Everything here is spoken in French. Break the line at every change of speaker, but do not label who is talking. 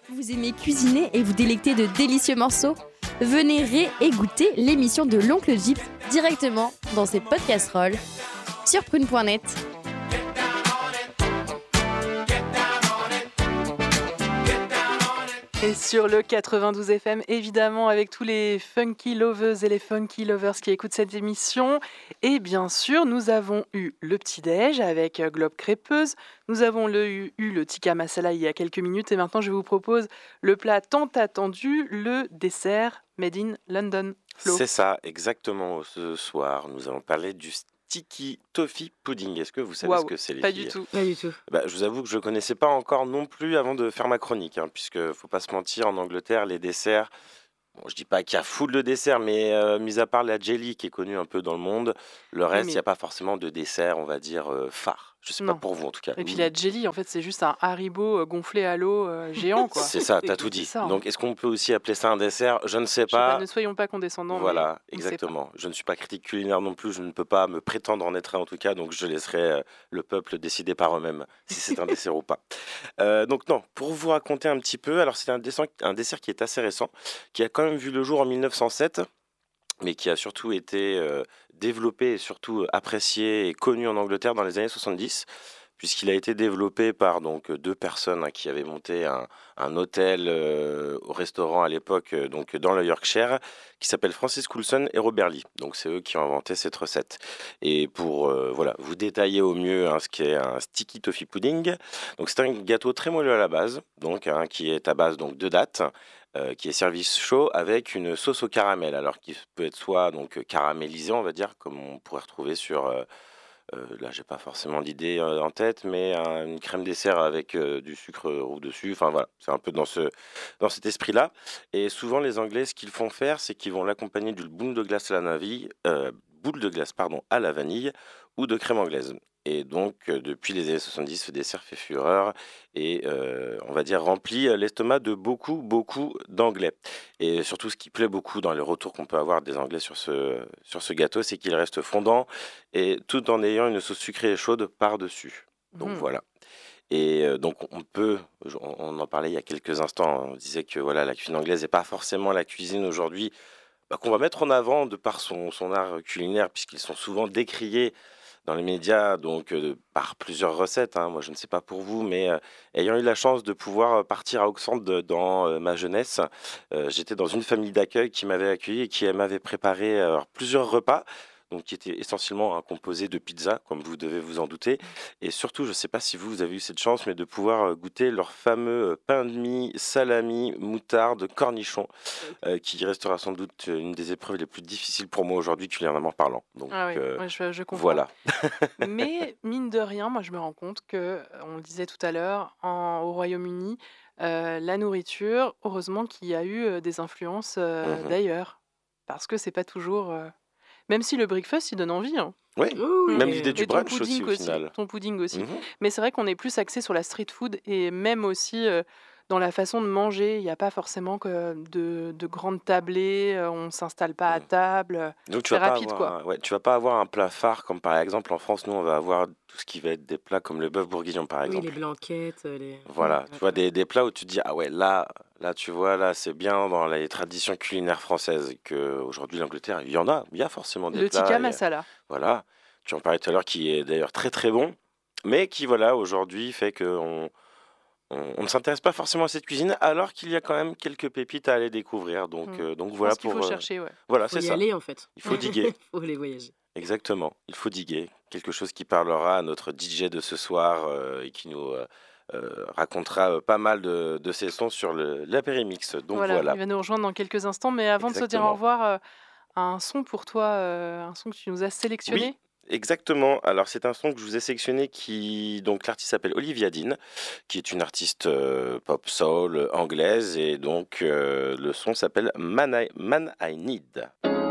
Vous aimez cuisiner et vous délecter de délicieux morceaux? Venez réécouter l'émission de l'Oncle Jeep directement dans ses podcasts-rolls sur prune.net.
Et sur le 92 FM, évidemment, avec tous les funky lovers et les funky lovers qui écoutent cette émission. Et bien sûr, nous avons eu le petit-déj avec Globe Crêpeuse. Nous avons eu le tikka masala il y a quelques minutes. Et maintenant, je vous propose le plat tant attendu, le dessert Made in London. Flo.
C'est ça, exactement. Ce soir, nous allons parler du Sticky Toffee Pudding. Est-ce que vous savez ce que c'est, les
pas
filles?
du tout.
Pas du tout.
Je vous avoue que je ne connaissais pas encore non plus avant de faire ma chronique, puisque faut pas se mentir, en Angleterre, les desserts, bon, je dis pas qu'il y a foule de desserts, mais mis à part la jelly qui est connue un peu dans le monde, le reste, il n'y a pas forcément de dessert, on va dire, phare. Je sais pas pour vous en tout cas.
Et puis la jelly, en fait, c'est juste un Haribo gonflé à l'eau géant, quoi.
C'est ça, t'as tout dit.
Ça,
Donc, est-ce qu'on peut aussi appeler ça un dessert? Je ne sais pas.
Ne soyons pas condescendants.
Voilà, exactement. Je ne suis pas critique culinaire non plus, je ne peux pas me prétendre en être un en tout cas, donc je laisserai le peuple décider par eux-mêmes si c'est un dessert ou pas. Donc non, pour vous raconter un petit peu, alors c'est un dessert qui est assez récent, qui a quand même vu le jour en 1907, mais qui a surtout été développé et surtout apprécié et connu en Angleterre dans les années 70, puisqu'il a été développé par donc deux personnes qui avaient monté un hôtel au restaurant à l'époque donc dans le Yorkshire, qui s'appelle Francis Coulson et Robert Lee. Donc c'est eux qui ont inventé cette recette. Et pour vous détailler au mieux ce qu'est un sticky toffee pudding, donc c'est un gâteau très moelleux à la base, donc qui est à base donc de dattes. Qui est servi chaud avec une sauce au caramel, alors qui peut être soit donc caramélisé, on va dire, comme on pourrait retrouver sur là j'ai pas forcément d'idée en tête, mais une crème dessert avec du sucre roux dessus, enfin voilà, c'est un peu dans cet esprit là. Et souvent les Anglais, ce qu'ils font faire, c'est qu'ils vont l'accompagner d'une boule de glace à la vanille ou de crème anglaise. Et donc, depuis les années 70, ce dessert fait fureur et, on va dire, remplit l'estomac de beaucoup d'Anglais. Et surtout, ce qui plaît beaucoup dans les retours qu'on peut avoir des Anglais sur ce gâteau, c'est qu'il reste fondant et tout en ayant une sauce sucrée et chaude par-dessus. Donc voilà. Et donc, on en parlait il y a quelques instants, on disait que voilà, la cuisine anglaise n'est pas forcément la cuisine aujourd'hui qu'on va mettre en avant de par son art culinaire, puisqu'ils sont souvent décriés dans les médias, donc par plusieurs recettes. Moi, je ne sais pas pour vous, mais ayant eu la chance de pouvoir partir à Auxerre dans ma jeunesse, j'étais dans une famille d'accueil qui m'avait accueilli et qui m'avait préparé plusieurs repas, donc qui étaient essentiellement composés de pizza, comme vous devez vous en douter. Et surtout, je ne sais pas si vous avez eu cette chance, mais de pouvoir goûter leur fameux pain de mie, salami, moutarde, cornichon, qui restera sans doute une des épreuves les plus difficiles pour moi aujourd'hui, culinairement parlant. Donc,
je comprends.
Voilà.
Mais mine de rien, moi je me rends compte que, on le disait tout à l'heure, au Royaume-Uni, la nourriture, heureusement qu'il y a eu des influences d'ailleurs. Parce que c'est pas toujours... Même si le breakfast, il donne envie.
Oui, même l'idée du
et
brunch aussi, au final.
Ton pudding aussi. Mais c'est vrai qu'on est plus axé sur la street food et même aussi dans la façon de manger. Il n'y a pas forcément que de grandes tablées, on ne s'installe pas à table.
Donc,
c'est rapide, quoi.
Tu vas pas avoir un plat phare comme par exemple en France, nous on va avoir tout ce qui va être des plats comme le bœuf bourguignon par exemple.
Oui, les blanquettes.
Voilà, tu vois des plats où tu te dis, ah ouais, là tu vois, là c'est bien dans les traditions culinaires françaises, qu'aujourd'hui l'Angleterre, il y a forcément des plats.
Le tikka masala.
Voilà, tu en parlais tout à l'heure, qui est d'ailleurs très très bon, mais qui voilà, aujourd'hui fait qu'on on ne s'intéresse pas forcément à cette cuisine, alors qu'il y a quand même quelques pépites à aller découvrir. Donc voilà
qu'il faut chercher, ouais.
Voilà,
faut
c'est
y
ça.
aller en fait.
Il faut diguer.
Il faut aller voyager.
Exactement, il faut diguer. Quelque chose qui parlera à notre DJ de ce soir et qui nous racontera pas mal de ses sons sur l'apérimix. Donc voilà.
Il va nous rejoindre dans quelques instants, mais avant de se dire au revoir, un son pour toi, un son que tu nous as sélectionné.
Oui. Exactement. Alors c'est un son que je vous ai sélectionné donc l'artiste s'appelle Olivia Dean, qui est une artiste pop soul anglaise, et donc le son s'appelle Man I Need.